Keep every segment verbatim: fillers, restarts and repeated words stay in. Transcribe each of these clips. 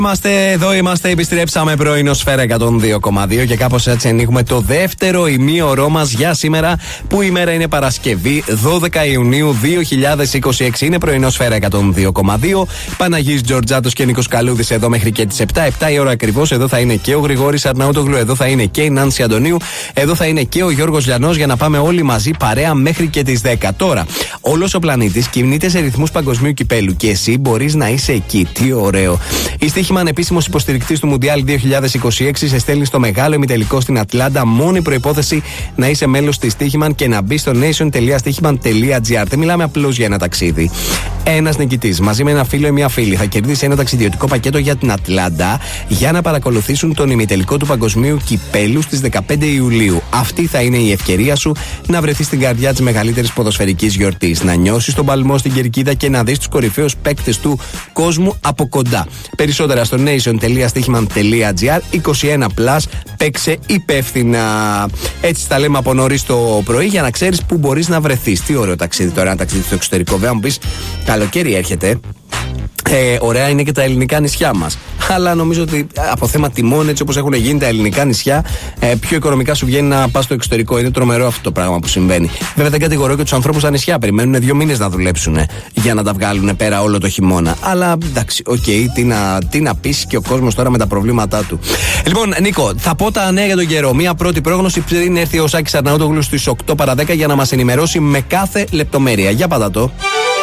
Είμαστε εδώ, είμαστε, επιστρέψαμε πρωινό Σφαίρα εκατόν δύο κόμμα δύο και κάπως έτσι ανοίγουμε το δεύτερο ημίωρό μας για σήμερα, που η μέρα είναι Παρασκευή δώδεκα Ιουνίου δύο χιλιάδες είκοσι έξι. Είναι πρωινό Σφαίρα εκατόν δύο κόμμα δύο. Παναγής Τζορτζάτος και Νίκος Καλούδης εδώ μέχρι και τις επτά. επτά η ώρα ακριβώς. Εδώ θα είναι και ο Γρηγόρης Αρναούτογλου, εδώ θα είναι και η Νάνση Αντωνίου, εδώ θα είναι και ο Γιώργος Λιανός, για να πάμε όλοι μαζί παρέα μέχρι και τις δέκα. Τώρα, όλος ο πλανήτης κινείται σε ρυθμούς παγκοσμίου κυπέλου και εσύ μπορείς να είσαι εκεί. Τι ωραίο. Η Στίχημαν, επίσημος υποστηρικτής του Μουντιάλ δύο χιλιάδες είκοσι έξι, σε στέλνει στο μεγάλο ημιτελικό στην Ατλάντα. Μόνη προϋπόθεση να είσαι μέλος της Στίχημαν και να μπει στο nation τελεία στίχημαν τελεία gr. Δεν μιλάμε απλώς για ένα ταξίδι. Ένας νικητής μαζί με ένα φίλο ή μια φίλη θα κερδίσει ένα ταξιδιωτικό πακέτο για την Ατλάντα για να παρακολουθήσουν τον ημιτελικό του παγκοσμίου κυπέλου στις δεκαπέντε Ιουλίου. Αυτή θα είναι η ευκαιρία σου να βρεθείς στην καρδιά της μεγαλύτερης ποδοσφαιρικής γιορτής, να νιώσεις τον παλμό στην κερκίδα και να δεις τους κορυφαίους παίκτες του κόσμου από κοντά. Περισσότερα στο nation τελεία στίχημαν τελεία gr. είκοσι ένα συν, παίξε υπεύθυνα. Έτσι τα λέμε από νωρίς το πρωί για να ξέρεις πού μπορείς να βρεθείς. Τι ωραίο ταξίδι τώρα, ένα ταξίδι στο εξωτερικό. Βέβαια μου πεις, καλοκαίρι έρχεται. Ε, ωραία είναι και τα ελληνικά νησιά μας. Αλλά νομίζω ότι από θέμα τιμών, έτσι όπως έχουν γίνει τα ελληνικά νησιά, ε, πιο οικονομικά σου βγαίνει να πας στο εξωτερικό. Είναι τρομερό αυτό το πράγμα που συμβαίνει. Βέβαια δεν κατηγορώ και τους ανθρώπους στα νησιά. Περιμένουν δύο μήνες να δουλέψουν για να τα βγάλουν πέρα όλο το χειμώνα. Αλλά εντάξει, οκ, okay, τι να, τι να πεις και ο κόσμος τώρα με τα προβλήματά του. Λοιπόν, Νίκο, θα πω τα νέα για τον καιρό. Μία πρώτη πρόγνωση πριν έρθει ο Σάκης Αρναούτογλου στις οκτώ παρά δέκα για να μας ενημερώσει με κάθε λεπτομέρεια. Για πάτα το.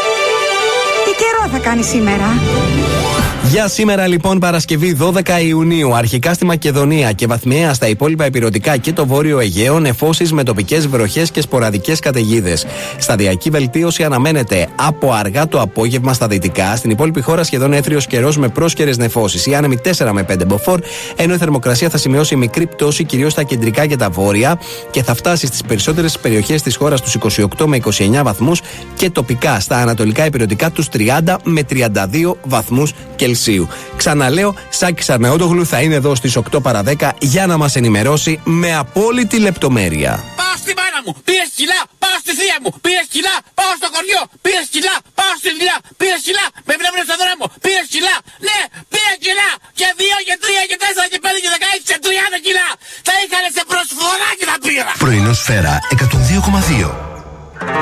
Θα κάνει σήμερα. Για σήμερα λοιπόν Παρασκευή δώδεκα Ιουνίου, αρχικά στη Μακεδονία και βαθμιαία στα υπόλοιπα ηπειρωτικά και το βόρειο Αιγαίο, νεφώσεις με τοπικές βροχές και σποραδικές καταιγίδες. Σταδιακή βελτίωση αναμένεται από αργά το απόγευμα στα δυτικά. Στην υπόλοιπη χώρα σχεδόν έθριος καιρός με πρόσκαιρες νεφώσεις. Οι άνεμοι τέσσερα με πέντε μποφόρ, ενώ η θερμοκρασία θα σημειώσει μικρή πτώση κυρίως στα κεντρικά και τα βόρεια και θα φτάσει στις περισσότερες περιοχές της χώρας τους είκοσι οκτώ με είκοσι εννέα βαθμούς και τοπικά στα ανατολικά ηπειρωτικά τους τριάντα με τριάντα δύο βαθμούς Κελσίου. Ξαναλέω, Σάκης Αρναούτογλου θα είναι εδώ στις οκτώ παρά δέκα για να μας ενημερώσει με απόλυτη λεπτομέρεια. Πάω στη μάνα μου, πήρες κιλά, πάω στη θεία μου, πήρες κιλά, πάω στο χωριό, πήρες κιλά, πάω στη δουλειά, πήρες κιλά, με βλέπουν στον δρόμο, πήρες κιλά, ναι, πήρα κιλά, και δύο και τρία και τέσσερα και πέντε και δεκαέξι και τριάντα κιλά. Τα είχανε σε προσφορά και τα πήρα. Πρωινό Σφαίρα εκατόν δύο κόμμα δύο.